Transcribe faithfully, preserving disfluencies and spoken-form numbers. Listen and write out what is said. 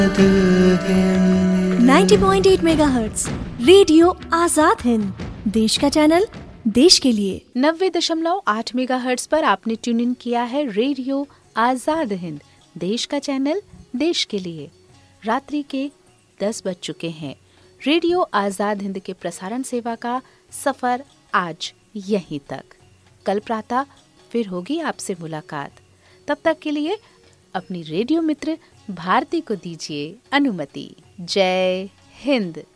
नब्बे पॉइंट आठ megahertz radio Azad Hind, देश का चैनल, देश के लिए। नब्बे दशमलव आठ मेगाहर्ट्ज पर आपने ट्यून इन किया है रेडियो आजाद हिंद, देश का चैनल, देश के लिए। रात्रि के दस बज चुके हैं। रेडियो आजाद हिंद के प्रसारण सेवा का सफर आज यहीं तक। कल प्रातः फिर होगी आपसे मुलाकात। तब तक के लिए अपनी रेडियो मित्र भारती को दीजिए अनुमति। जय हिंद।